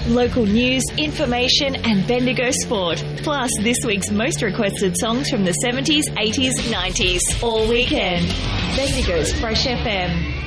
Local news, information and Bendigo sport. Plus this week's most requested songs from the 70s, 80s, 90s. All weekend. Bendigo's Fresh FM.